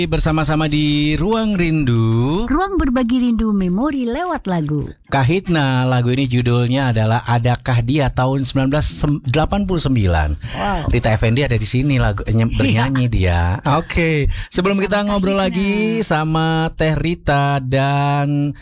Bersama-sama di Ruang Rindu, ruang berbagi rindu memori lewat lagu. Kahitna, lagu ini judulnya adalah Adakah Dia tahun 1989. Wow. Rita Effendy ada di sini bernyanyi dia. Oke, sebelum kita ngobrol lagi sama Teh Rita dan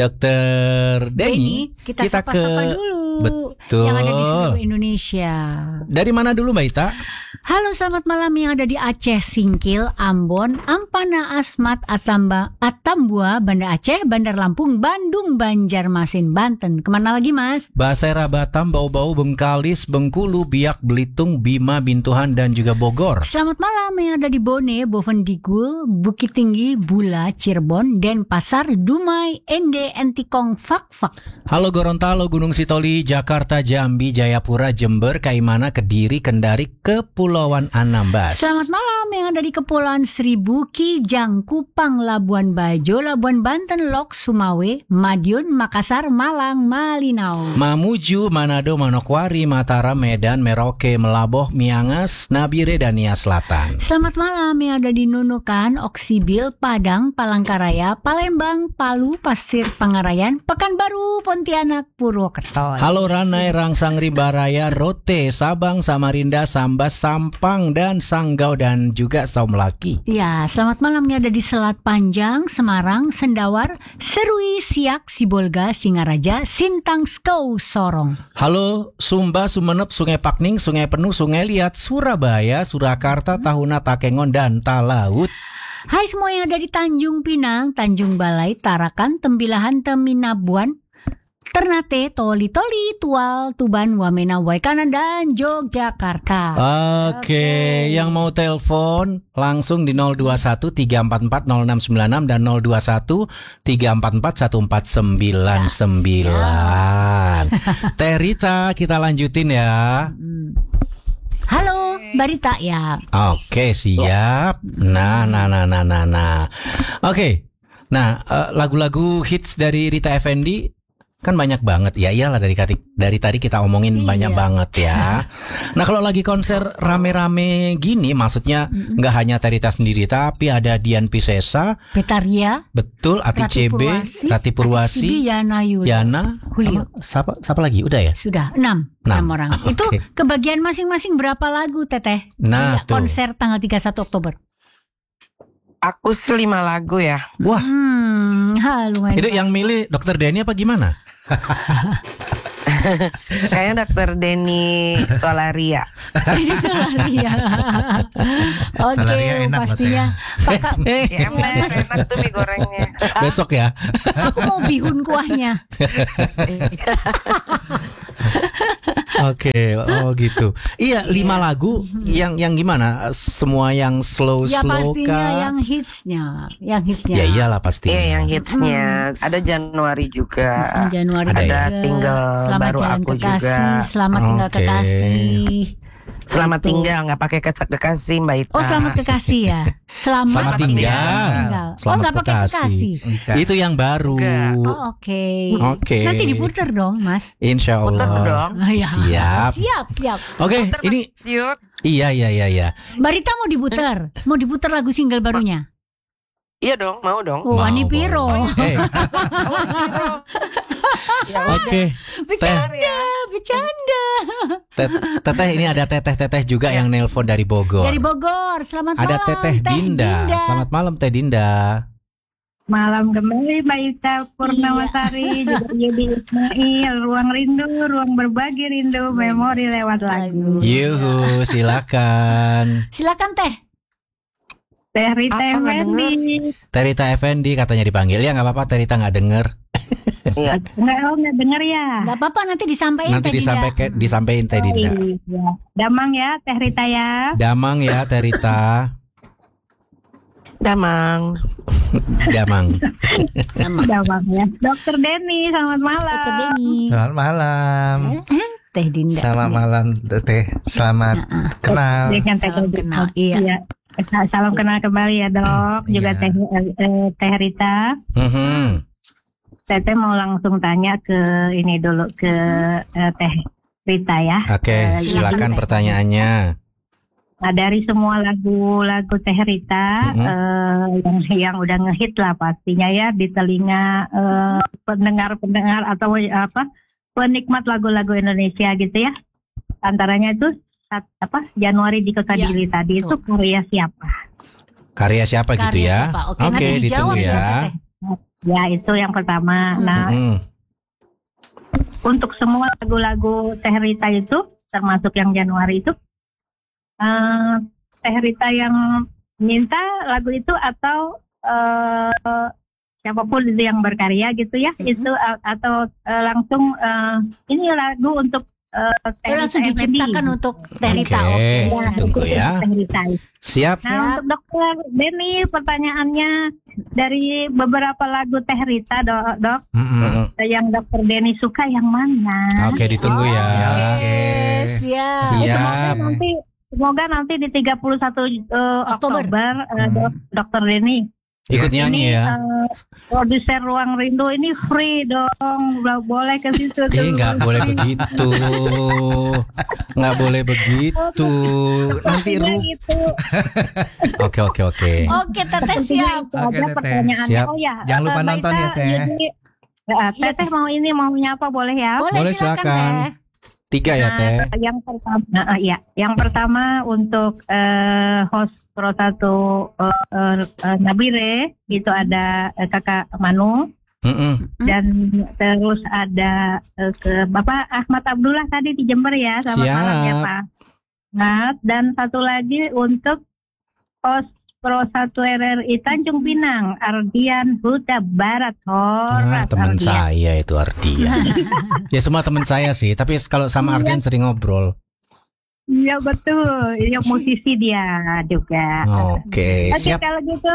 Dr. Denny, kita ke sapa-sapa dulu. Betul. Yang ada di seluruh Indonesia. Dari mana dulu Mbak Ita? Halo, selamat malam yang ada di Aceh, Singkil, Ambon, Ampana, Asmat, Atambua, Banda Aceh, Bandar Lampung, Bandung, Banjarmasin, Banten. Kemana lagi, Mas? Basera, Batam, Bau-Bau, Bengkalis, Bengkulu, Biak, Belitung, Bima, Bintuhan, dan juga Bogor. Selamat malam yang ada di Bone, Bovendigul, Bukit Tinggi, Bula, Cirebon, Denpasar, Dumai, Ende, Entikong, Fak-Fak. Halo Gorontalo, Gunung Sitoli, Jakarta, Jambi, Jayapura, Jember, Kaimana, Kediri, Kendari, Kepulauan Anambas. Selamat malam yang ada di Kepulauan Seribu, Kijang, Kupang, Labuan Bajo, Labuan Banten, Lok, Sumawe, Madiun, Makassar, Malang, Malinau. Mamuju, Manado, Manokwari, Mataram, Medan, Merauke, Melaboh, Miangas, Nabire, dan Nia Selatan. Selamat malam yang ada di Nunukan, Oksibil, Padang, Palangkaraya, Palembang, Palu, Pasir Pangarayan, Pekanbaru, Pontianak, Purwokerto. Halo Ranai, Rangsang, Rimbaraya, Rote, Sabang, Samarinda, Sambas, Sampang, dan Sanggau, dan juga Saumlaki. Ya, selamat malam yang ada di Selat Panjang, Semarang, Sendawar, Serui, Siak, Sibolga, Singaraja, Sintang, Skau, Sorong. Halo Sumba, Sumenep, Sungai Pakning, Sungai Penuh, Sungai Liat, Surabaya, Surakarta, Tahuna, Takengon, dan Talaut. Hai semua yang ada di Tanjung Pinang, Tanjung Balai, Tarakan, Tembilahan, Teminabuan, Ternate, Toli-Toli, Tual, Tuban, Wamena, Waikanan, dan Yogyakarta. Oke, yang mau telepon langsung di 021 344 0696 dan 021 344 1499. Teh Rita, kita lanjutin ya. Halo, Barita ya. Oke, siap. Nah. Oke. Nah, lagu-lagu hits dari Rita Effendy kan banyak banget. Ya iyalah, dari tadi kita omongin banyak banget ya. Nah, kalau lagi konser rame-rame gini, maksudnya nggak hanya Teh Rita sendiri, tapi ada Dian Piscesa, Betaria, betul, Ati CB, Rati Purwasi, Yana Yulo, Yana, Julio. Siapa lagi? Udah ya? Sudah 6 orang. Oke. Itu kebagian masing-masing berapa lagu, Teteh? Nah, tuh. Konser tanggal 31 Oktober. Aku 5 lagu ya. Wah, lumayan. itu yang milih Dr. Denny apa gimana? Kayaknya Dr. Denny Solaria. Ini Solaria. Oke, Solaria enak pastinya. Kakak, Ya, enak tuh mie gorengnya. Besok ya. aku mau bihun kuahnya. Oke, oh gitu. Iya, 5 lagu yang gimana? Semua yang slow Ya pastinya kah? yang hitsnya. Ya iyalah pasti. Iya, yang hitsnya. Ada Januari juga. Januari Ada juga. ya? Single Selamat baru jalan aku kekasih, juga. selamat tinggal Oke. kekasih. Selamat Itu. tinggal, nggak pakai kekasih Mbak Ita. Oh, selamat kekasih ya. Selamat tinggal. Oh, nggak pakai kekasih. Itu yang baru. Enggak. Oh, oke. Oke. Nanti diputer dong, Mas. Insya Allah. Puter dong. Oh, ya. Siap. Siap. Oke, ini Yuk. iya. Barita mau diputer. Mau diputer lagu single barunya. Iya dong, mau dong. Oh, Mau, Ani Piro. Eh, Ya, Oke. Bercanda. Teteh, ini ada teteh juga yang nelpon dari Bogor. Dari Bogor. Selamat Ada malam, Teteh Dinda. Selamat malam Teh Dinda. Malam kembali Mbak Ita Purnamasari, juga Yudi Ismail, Ruang Rindu, Ruang Berbagi Rindu, Memori lewat lagu. Yuhu, silakan. Silakan Teh. Teh Rita Apa nggak Effendy. Teh Rita Effendy katanya dipanggil. Ya nggak apa-apa, Teh Rita nggak denger. Iya. Nggak denger ya? Gak apa-apa, nanti disampaikan Nanti Teh Dinda. disampaikan Teh Dinda. Iya. Damang ya Teh Rita ya. Damang ya Teh Rita. Damang. Damang. Damang ya. Dokter Denny, selamat malam. Dr. Denny. Selamat malam. Teh Dinda. Selamat malam Teh. Selamat kenal. Dengan Teh Salam Rita. kenal. Iya. Salam kenal kembali ya dok. Juga Iya. Teh Rita. Teteh mau langsung tanya ke ini dulu ke Teh Rita ya. Oke, silakan pertanyaannya. Nah, dari semua lagu-lagu Teh Rita yang udah ngehit lah pastinya ya di telinga pendengar-pendengar atau penikmat lagu-lagu Indonesia gitu ya. Antaranya itu Januari di Kota Dili tadi itu karya siapa? Karya siapa gitu ya? Oke, nanti ditunggu dijawab ya. Ya, itu yang pertama. Nah, untuk semua lagu-lagu Teh Rita itu termasuk yang Januari itu Teh Rita yang minta lagu itu atau siapapun itu yang berkarya gitu ya, itu atau langsung ini lagu untuk Teh langsung Rita diciptakan Effendi. untuk Teh Rita. Oke, tunggu ya. Teh Rita. Siap. Nah, untuk Dokter Denny pertanyaannya dari beberapa lagu Teh Rita, dok, yang Dokter Denny suka yang mana? Oke, ditunggu ya. Siap. Semoga nanti di 31 Oktober Dokter Denny Ikut nyanyi ya. Produser Ruang Rindu ini free dong, boleh ke situ. Nggak boleh begitu. Nggak boleh begitu. Nanti gitu. Oke. Oke, Teteh siap. Oke, Ada Teteh. pertanyaan. Siap. Oh ya. Jangan lupa nonton ya, Teh. Teteh mau ini mau nyapa boleh ya? Boleh, silakan. 3 ya, Teh. Yang pertama untuk host Pro 1 Nabire itu ada Kakak Manu. Dan terus ada ke Bapak Ahmad Abdullah tadi di Jember ya, selamat malam ya Pak. Nah, dan satu lagi untuk host Pro 1 RRI Tanjung Pinang, Ardian Huta Barat. Teman saya itu Ardian. Ya semua teman saya sih, tapi kalau sama Ardian sering ngobrol. Iya betul, iya musisi dia juga. Oke, siap. Kalau gitu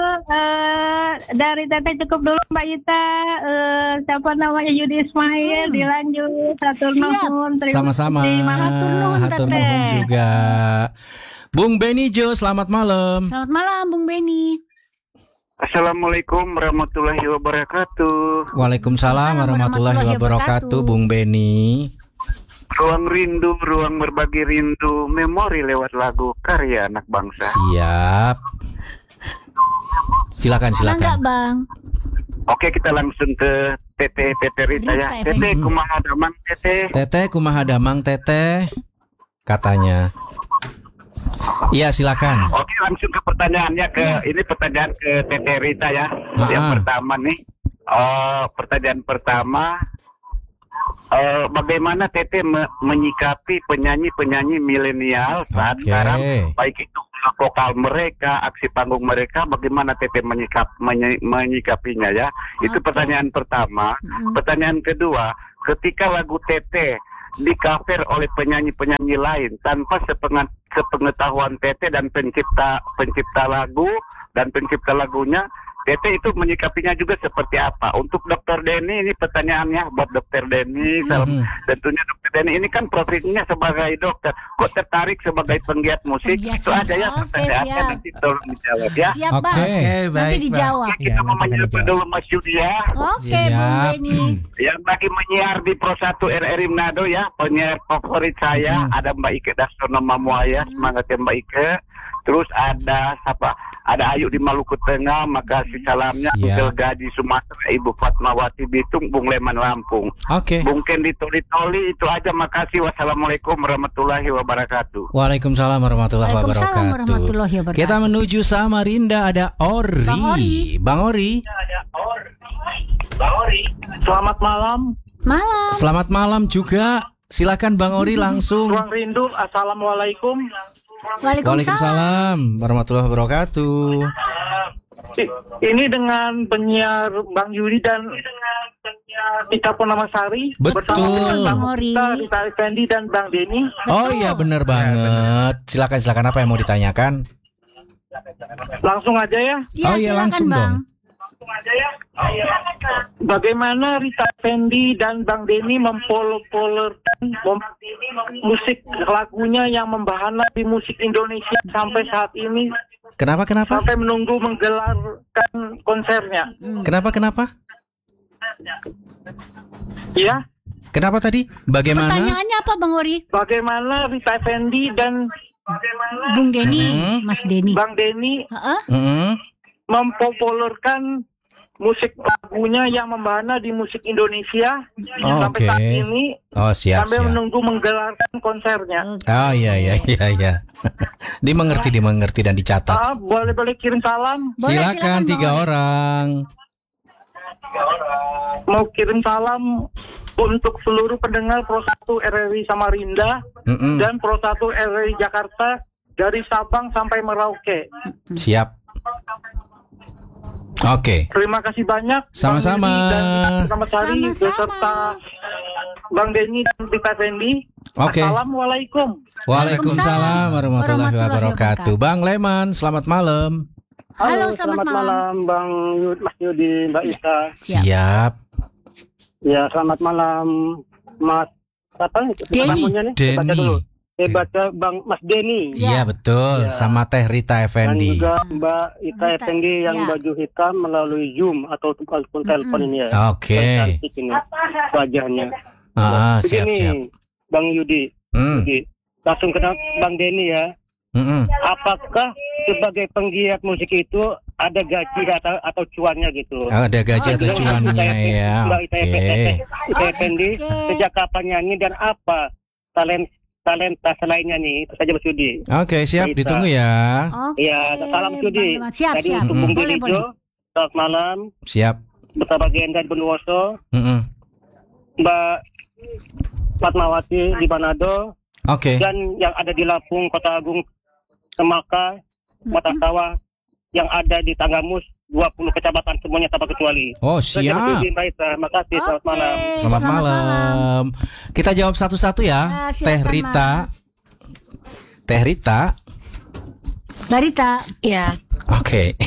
dari Teteh cukup dulu Mbak Ita. Siapa namanya Yudi Ismail dilanjut. Hatur nuhun. Sama-sama. Hatur nuhun juga. Bung Benny Jo, selamat malam. Selamat malam Bung Benny. Assalamualaikum warahmatullahi wabarakatuh. Waalaikumsalam warahmatullahi wabarakatuh, Bung Benny. Ruang rindu, ruang berbagi rindu, memori lewat lagu karya anak bangsa. Siap. Silakan. Enggak, Bang. Oke, kita langsung ke Teteh Rita ya. Teteh kumaha damang Teteh. Teteh kumaha damang Teteh, katanya. Iya, silakan. Oke, langsung ke pertanyaannya ini pertanyaan ke Teteh Rita ya. Yang pertama nih. Pertanyaan pertama, bagaimana Teteh menyikapi penyanyi-penyanyi milenial saat sekarang, baik itu vokal mereka, aksi panggung mereka, bagaimana Teteh menyikapinya ya? Itu pertanyaan pertama. Pertanyaan kedua, ketika lagu Teteh di-cover oleh penyanyi-penyanyi lain tanpa sepengetahuan Teteh dan pencipta lagu dan pencipta lagunya, Teteh itu menyikapinya juga seperti apa? Untuk Dokter Denny ini pertanyaannya buat Dokter Denny. Tentunya Dokter Denny ini kan profesinya sebagai dokter. Kok tertarik sebagai penggiat musik? Itu aja ya pertanyaannya, nanti tolong dijawab ya. Siap Bang. Nanti baik. dijawab. Kita mau menyapa dulu Mas Yudi ya. Oke, Bung Benny. Yang lagi menyiar di Pro 1 RRI Manado ya, penyiar favorit saya ada Mbak Ike Dastono Mamuaya, semangat ya Mbak Ike. Terus ada Ayu di Maluku Tengah, makasih salamnya. Until Gadi Sumatera, Ibu Fatmawati Bitung, Bung Leman Lampung. Bung Kendi Toli itu aja, makasih. Wassalamualaikum warahmatullahi wabarakatuh. Waalaikumsalam warahmatullahi wabarakatuh. Kita menuju Samarinda, ada Ori. Bang Ori. Selamat malam. Selamat malam juga. Silakan Bang Ori langsung. Ruang Rindu, assalamualaikum. Waalaikumsalam warahmatullahi wabarakatuh. Ini dengan penyiar Bang Yudi dan Tika Purnamasari. Betul. Bang Ori. Rita Effendi dan Bang Denny. Oh iya, benar banget. Silakan apa yang mau ditanyakan? Langsung aja ya. Oh iya, langsung Bang. dong. Bagaimana Rita Effendi dan Bang Denny mempopulerkan musik lagunya yang membahana di musik Indonesia sampai saat ini? Kenapa? Sampai menunggu menggelarkan konsernya. Kenapa? Ya. Kenapa tadi? Bagaimana? Pertanyaannya apa Bang Ori? Bagaimana Rita Effendi dan Bung Denny, Mas Denny. Bang Denny mempopulerkan musik lagunya yang membahana di musik Indonesia sampai saat ini. Sampai menunggu menggelarkan konsernya. Iya. dimengerti dan dicatat. Boleh kirim salam. Silakan 3 orang. Mau kirim salam untuk seluruh pendengar Pro 1 RRI Samarinda dan Pro 1 RRI Jakarta dari Sabang sampai Merauke. Siap. Oke. Terima kasih banyak. Sama-sama. Selamat hari beserta Bang Denny dan Rita Effendi. Oke. Assalamualaikum. Waalaikumsalam warahmatullahi wabarakatuh. Bang Leman, selamat malam. Halo, selamat malam. Bang Mas Yudi, Mbak Ita. Siap. Ya, selamat malam Mas Denny. Baca Bang Mas Denny. Iya betul, sama Teh Rita Effendi. Dan juga Mbak Ita Effendi yang baju hitam melalui Zoom atau telepon ini ya. Oke. Cantik ini wajahnya. Siap. Bang Yudi. Langsung ke Bang Denny ya. Apakah sebagai penggiat musik itu ada gaji atau cuannya gitu? Ada gaji atau cuannya ya. Mbak Ita Effendi sejak kapan nyanyi dan apa talenta selainnya nih? Itu saja Mas Yudi. Oke, siap, ditunggu ya. Iya, salam Mas Yudi. Siap. Tadi untuk Bung Belijo, selamat malam. Siap. Bersama Genda di Bondowoso. Mbak Fatmawati di Manado. Oke. Dan yang ada di Lampung, Kota Agung, Semaka, Mata Sawah, yang ada di Tanggamus, 20 kecamatan semuanya tanpa kecuali. Oh, siap. Terima kasih, selamat malam. Selamat malam. Kita jawab satu-satu ya. Teh Rita. Teh Rita. Mbak Rita. Iya. Oke.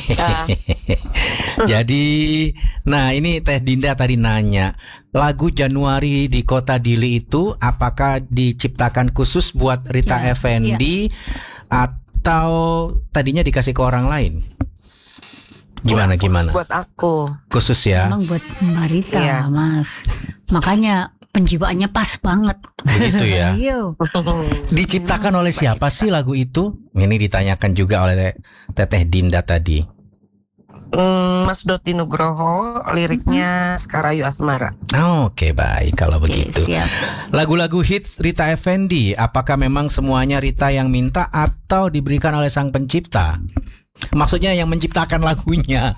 Jadi, nah ini Teh Dinda tadi nanya, lagu Januari di Kota Dili itu apakah diciptakan khusus buat Rita Effendi atau tadinya dikasih ke orang lain? Gimana? Buat aku. Khusus ya. Emang buat Mbak Rita, Mas. Makanya penjiwaannya pas banget. Begitu ya. Diciptakan oleh siapa sih lagu itu? Ini ditanyakan juga oleh Teteh Dinda tadi. Mas Doti Nugroho, liriknya Sekarayu Asmara. Oke, baik kalau begitu. Siap. Lagu-lagu hits Rita Effendi, apakah memang semuanya Rita yang minta atau diberikan oleh sang pencipta? Maksudnya yang menciptakan lagunya.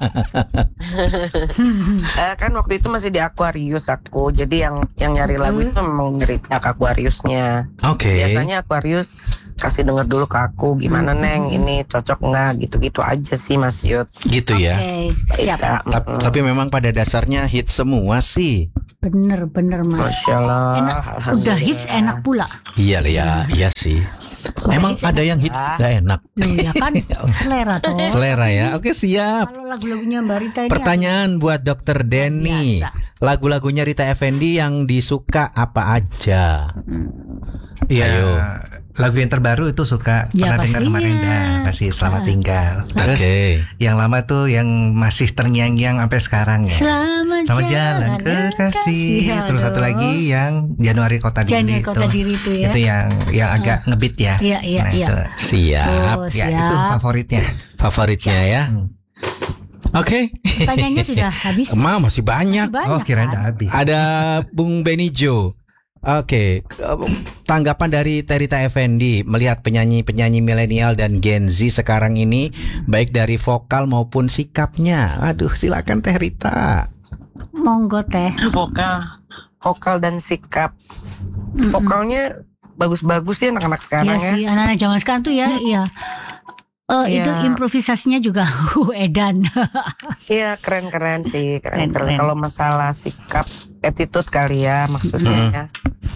Kan waktu itu masih di Aquarius aku. Jadi yang nyari lagu itu memang Rita ke Aquariusnya. Oke. Biasanya Aquarius kasih denger dulu ke aku, gimana Neng, ini cocok nggak, gitu-gitu aja sih Mas Yud. Gitu ya. Siap. Tapi memang pada dasarnya hits semua sih. Bener Mas. Masya Allah. Enak. Udah hits enak pula. Iya sih. Memang ada yang hits gak enak. Iya kan, selera toh. Selera ya. Oke, siap. Kalau lagu-lagunya Mbak Rita ini pertanyaan buat Dr. Denny. Lagu-lagunya Rita Effendi yang disuka apa aja? Iya. Lagu yang terbaru itu suka pernah dengar kemarin pasti Selamat Tinggal. Terus yang lama tuh yang masih terngiang-ngiang sampai sekarang ya. Selamat jalan kekasih. Terus satu lagi yang Januari Kota Dili itu. Ya. Itu yang agak ngebit ya. Iya. Itu. Siap. Ya itu favoritnya ya. Oke. Pertanyaannya sudah habis. Masih banyak. Oh, kirain udah habis. Ada Bung Benijo. Oke, tanggapan dari Rita Effendi melihat penyanyi-penyanyi milenial dan Gen Z sekarang ini, baik dari vokal maupun sikapnya. Aduh, silakan Teh Rita. Monggo Teh. Vokal dan sikap. Vokalnya bagus-bagus ya anak-anak sekarang ya. Iya sih, anak-anak zaman sekarang tuh ya, iya. Itu improvisasinya juga edan. Iya, keren-keren sih, keren. Kalau masalah sikap, attitude kali ya maksudnya.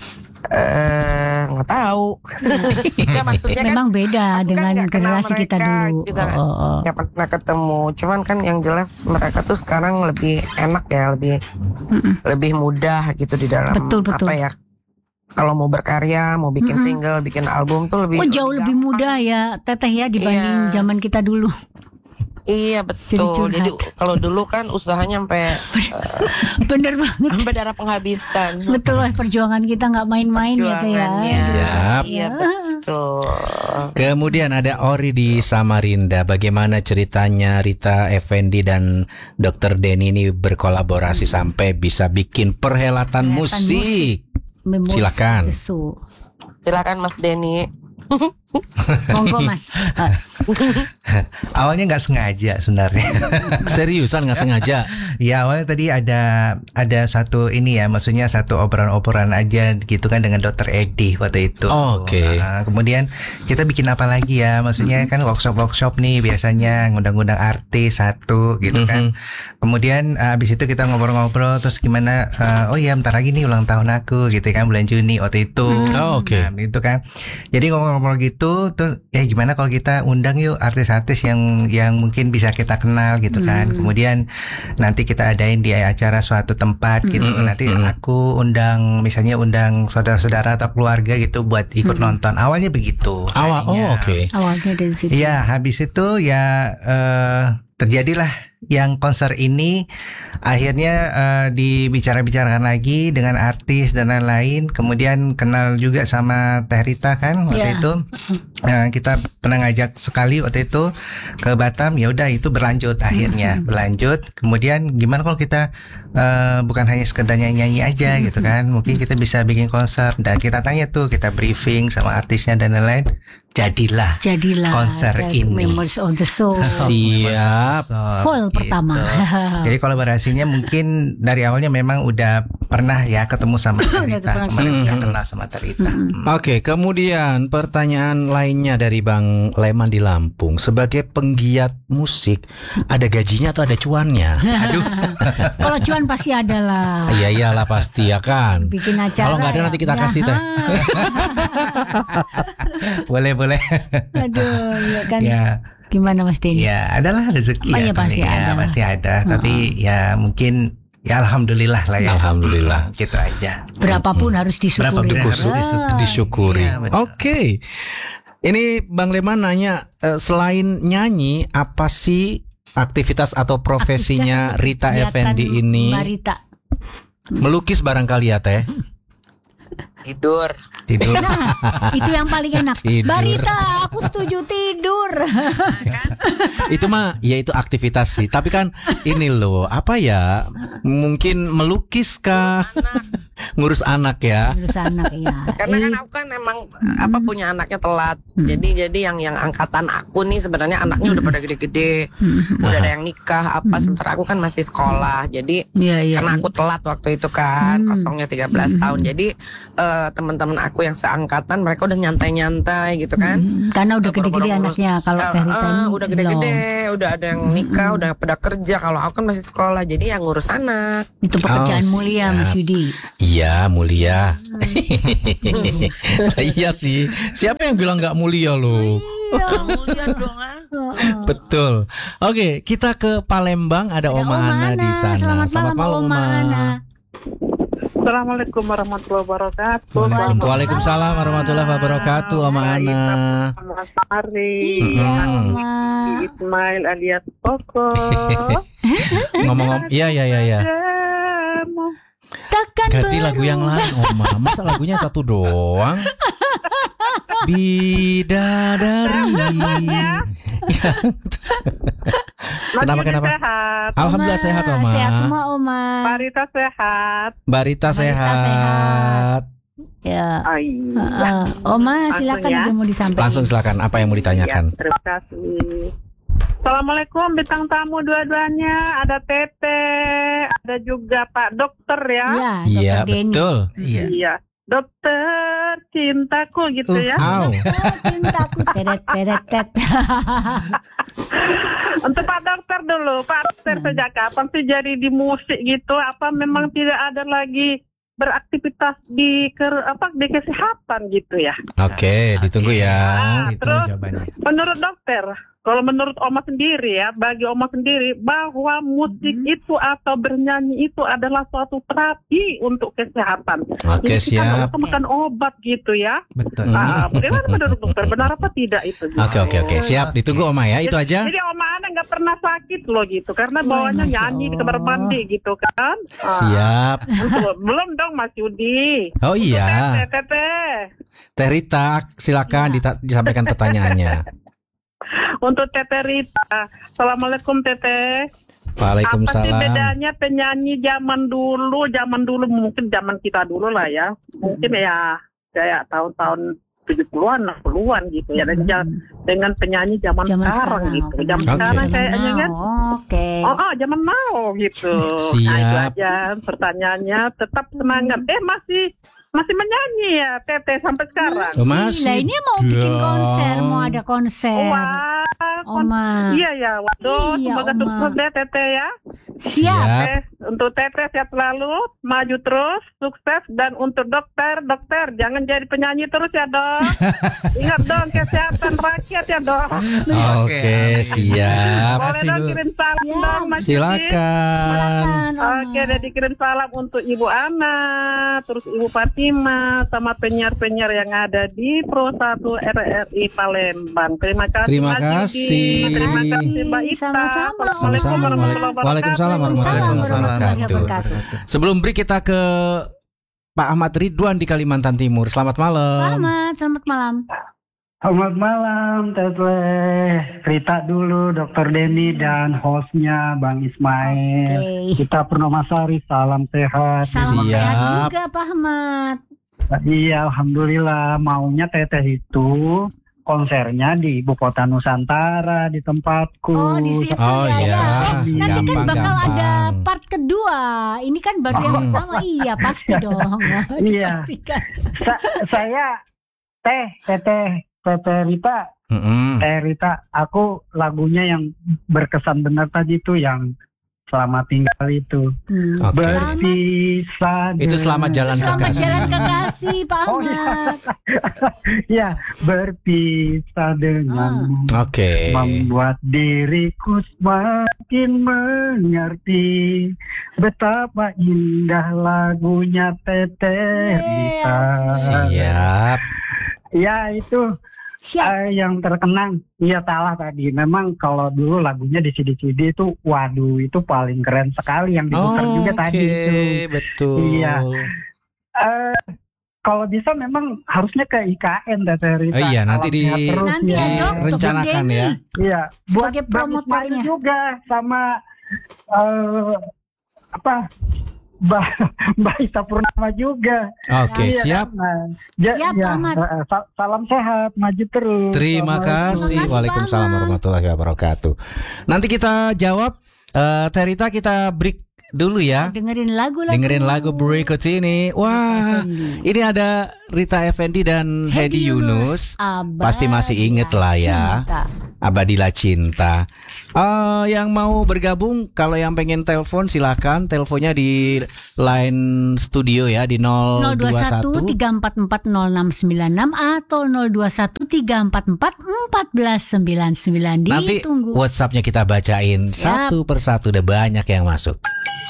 Nggak tahu. Ya, maksudnya memang kan, beda dengan generasi kita dulu. Nggak pernah ketemu. Cuman kan yang jelas mereka tuh sekarang lebih enak ya, lebih mudah gitu di dalam betul. apa ya. Kalau mau berkarya, mau bikin single, bikin album tuh lebih jauh lebih mudah ya Teteh ya dibanding zaman kita dulu. Iya betul. Jadi kalau dulu kan usahanya sampai bener banget. Sampai darah penghabisan. Betul, perjuangan kita nggak main-main ya Teh ya. Iya betul. Betul. Kemudian ada Ori di Samarinda. Bagaimana ceritanya Rita Effendy dan Dr. Denny ini berkolaborasi sampai bisa bikin perhelatan musik? Silakan. Silakan Mas Denny. Monggo Mas. Awalnya nggak sengaja sebenarnya. Seriusan nggak sengaja? Ya awalnya tadi ada satu ini ya, maksudnya satu obrolan aja gitu kan dengan Dr. Edi waktu itu. Oke. Kemudian kita bikin apa lagi ya? Maksudnya kan workshop nih biasanya ngundang-ngundang artis satu gitu kan. Kemudian abis itu kita ngobrol-ngobrol terus gimana? Oh ya bentar lagi nih ulang tahun aku gitu kan, bulan Juni waktu itu. Oke. Nah, itu kan. Jadi ngobrol gitu terus ya gimana kalau kita undang yuk artis-artis yang mungkin bisa kita kenal gitu kan. Kemudian nanti kita adain di acara suatu tempat gitu. Nanti aku undang misalnya saudara-saudara atau keluarga gitu buat ikut nonton. Awalnya begitu. Oke. Awalnya dari situ. Ya, habis itu ya terjadilah yang konser ini akhirnya dibicarakan lagi dengan artis dan lain-lain. Kemudian kenal juga sama Teh Rita kan waktu itu. Kita pernah ngajak sekali waktu itu ke Batam. Ya udah itu berlanjut akhirnya berlanjut. Kemudian gimana kalau kita bukan hanya sekedar nyanyi aja gitu kan? Mungkin kita bisa bikin konser. Dan kita tanya tuh, kita briefing sama artisnya dan lain-lain. Jadilah konser ini. Memories of the Soul. Siap. Full pertama. Jadi kolaborasinya mungkin dari awalnya memang udah pernah ya ketemu sama Tarita. Kemarin udah kenal sama Tarita. Oke, kemudian pertanyaan lainnya dari Bang Leman di Lampung. Sebagai penggiat musik, ada gajinya atau ada cuannya? Aduh. Kalau cuan pasti ada lah. Iya iyalah pasti ya kan. Bikin acara. Kalau nggak ada nanti kita kasih Teh. Boleh. Aduh, ya kan. Ya. Gimana Mas Denny? Ya, adalah rezeki ya. Pasti ada. Tapi ya mungkin ya alhamdulillah lah ya. Alhamdulillah. Gitu aja. Berapapun harus disyukuri. Disyukuri. Ya, Oke. Ini Bang Leman nanya, selain nyanyi, apa sih aktivitas atau profesinya Rita Effendy ini? Mbak Rita. Melukis barangkali ya Teh? Tidur. Nah, itu yang paling enak. Tidur. Mbak Rita, aku setuju tidur. Itu mah ya itu aktivitas sih. Tapi kan ini loh, apa ya? Mungkin melukis kah? Ngurus anak ya. Ngurus anak ya. Karena kan aku kan emang punya anaknya telat. Jadi yang angkatan aku nih sebenarnya anaknya udah pada gede-gede. Udah ada yang nikah sementara aku kan masih sekolah. Jadi karena aku telat waktu itu kan, kosongnya 13 tahun. Jadi teman-teman aku yang seangkatan mereka udah nyantai-nyantai gitu kan. Karena udah gede-gede anaknya. Kalau udah gede-gede, udah ada yang nikah, udah pada kerja. Kalau aku kan masih sekolah, jadi yang ngurus anak. Itu pekerjaan mulia Mas Yudi. Iya mulia. Iya sih. Siapa yang bilang nggak mulia loh? Mulia dong. Betul. Oke, kita ke Palembang. Ada Oma Ana di sana. Selamat malam Oma Ana. Assalamualaikum warahmatullahi wabarakatuh. Waalaikumsalam warahmatullahi wabarakatuh, Oma Ana. Mas Ari, Ismail alias Koko. Ngomong, iya. Ganti lagu yang lain, Oma. Masa lagunya satu doang? Bidadari. Kenapa? Sehat. Alhamdulillah sehat, Oma. Sehat semua, Oma. Barita sehat. Barita sehat. Ya. Oma, silakan ada yang mau disampaikan. Langsung silakan. Apa yang mau ditanyakan? Ya, terima kasih. Assalamualaikum bintang tamu dua-duanya. Ada Tete, ada juga Pak Dokter ya. Iya, betul. Iya. Dokter cintaku gitu ya. Cintaku. Teret. Untuk Pak Dokter dulu, Pak Dokter sejak kapan sih jadi di musik gitu? Apa memang tidak ada lagi beraktivitas di kesehatan gitu ya? Oke, ditunggu ya. Terus menurut dokter, Kalau menurut Oma sendiri ya, bagi Oma sendiri, bahwa musik itu atau bernyanyi itu adalah suatu terapi untuk kesehatan. Oke, Jadi kita siap. nggak usah makan obat gitu ya. Betul. Bagaimana menurut dokter? Benar apa tidak itu? Gitu? Oke, siap. Ditunggu Oma ya, itu aja. Jadi Oma Ana nggak pernah sakit loh gitu, karena bawahnya nyanyi di kamar mandi gitu kan. Siap. Belum dong Mas Yudi. Oh iya. Teteh. Teh Rita, silakan disampaikan pertanyaannya. Untuk Teteh Rita, Assalamualaikum Teteh. Waalaikumsalam. Apa sih bedanya penyanyi zaman dulu mungkin zaman kita dulu lah ya, mungkin ya kayak tahun-tahun 70-an, 60-an gitu ya, dengan penyanyi zaman sekarang gitu. Zaman sekarang kayaknya kan. Zaman now gitu. Siap. Nah, itu aja pertanyaannya, tetap semangat. Masih menyanyi ya Teteh sampai sekarang. Nah ini mau bikin konser, mau ada konser. Oma. Iya ya, waduh, semoga sukses deh Teteh ya. Siap. Untuk Teteh sehat selalu, maju terus, sukses. Dan untuk dokter jangan jadi penyanyi terus ya dok. Ingat dong kesehatan rakyat ya dok. Oke, siap. Boleh dong kirim salam dong Mas Yudi. Silakan. Oke, dan dikirim salam untuk Ibu Ana, terus Ibu Fatima, sama penyiar-penyiar yang ada di Pro 1 RRI Palembang. Terima kasih. Terima Mas kasih. Yudi. Terima kasih Mbak Ita. Sama-sama. Waalaikumsalam warahmatullahi wabarakatuh. Sebelum break kita ke Pak Ahmad Ridwan di Kalimantan Timur. Selamat malam. Selamat malam. Selamat malam Teteh Rita dulu, Dr. Denny dan hostnya Bang Ismail. Kita Purnomasari, salam sehat. Salam sehat juga Pak Ahmad. Iya, alhamdulillah. Maunya Teteh itu konsernya di Ibu Kota Nusantara, di tempatku. Oh, di situ ya. Nanti kan bakal ada part kedua. Ini kan baru yang pertama. Iya, pasti dong. Iya. Saya Teteh Rita, Teh Rita, aku lagunya yang berkesan benar tadi itu yang Selamat Tinggal itu. Berpisah. Itu Selamat Jalan Kekasih. Selamat Jalan Kekasih, Pak Ahmad. Ya, berpisah denganmu. Membuat diriku semakin mengerti betapa indah lagunya Teteh Rita. Siap. Ya, itu yang terkenang. Iya, salah tadi. Memang kalau dulu lagunya di CD-CD itu, waduh, itu paling keren sekali yang diputar juga tadi itu. Betul. Iya. Kalau bisa memang harusnya ke IKN Teteh Rita. Iya, nanti direncanakan ya. Iya, buat sebagai promotornya juga sama Mbak Ita Purnama juga. Oke, siap. Siap, Ahmad. Salam sehat, maju terus. Terima kasih. Waalaikumsalam warahmatullahi wabarakatuh. Nanti kita jawab. Teh Rita, kita break dulu ya. Dengerin lagu berikut ini. Wah, ini ada Rita Effendy dan Hedi Yunus. Pasti masih inget lah ya. Abadilah Cinta. Yang mau bergabung, kalau yang pengen telepon silakan. Teleponnya di line studio ya, di 021 344 0696 atau 021 344 1499. Nanti WhatsAppnya kita bacain satu persatu, udah banyak yang masuk.